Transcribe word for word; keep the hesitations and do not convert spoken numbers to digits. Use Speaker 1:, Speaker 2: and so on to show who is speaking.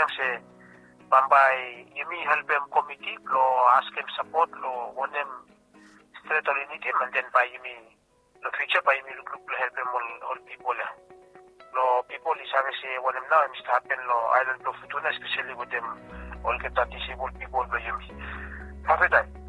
Speaker 1: yang se pambai yumi help them committee lo ask him support lo want them straight or anything and then by yumi lo future by yumi look lo help them all all people ya lo people is have say want them now Mister happen lo island of Futuna especially with them all get that disabled people lo yumi have it